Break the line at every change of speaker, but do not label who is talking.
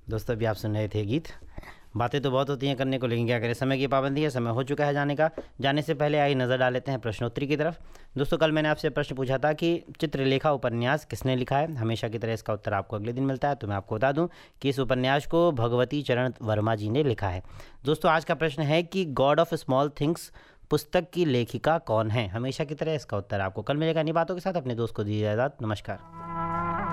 दोस्तों अभी आप सुन रहे थे गीत। बातें तो बहुत होती हैं करने को, लेकिन क्या करें, समय की पाबंदी है, समय हो चुका है जाने का। जाने से पहले आइए नज़र डाल लेते हैं प्रश्नोत्तरी की तरफ। दोस्तों कल मैंने आपसे प्रश्न पूछा था कि चित्रलेखा उपन्यास किसने लिखा है। हमेशा की तरह इसका उत्तर आपको अगले दिन मिलता है, तो मैं आपको बता दूं कि इस उपन्यास को भगवती चरण वर्मा जी ने लिखा है। दोस्तों आज का प्रश्न है कि गॉड ऑफ स्मॉल थिंग्स पुस्तक की लेखिका कौन है। हमेशा की तरह इसका उत्तर आपको कल मिलेगा। इन्हीं बातों के साथ अपने दोस्त को दीजिए इजाज़त। नमस्कार।